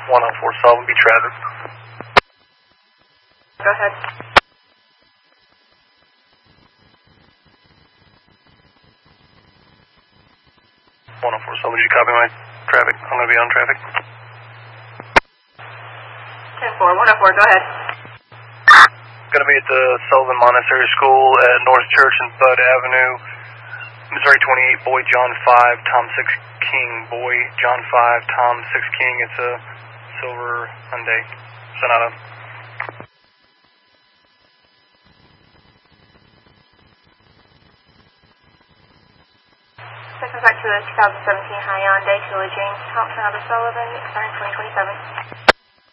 104 Sullivan Beach traffic. Go ahead. 104 Sullivan, did you copy my traffic? I'm going to be on traffic. 10-4, 104, go ahead. Going to be at the Sullivan Montessori School at North Church and Bud Avenue, Missouri 28, boy John 5, Tom 6 King, boy John 5, Tom 6 King. It's a silver Hyundai Sonata. Second back to the 2017 Hyundai Sheila James Thompson out of Sullivan, expiring 2027.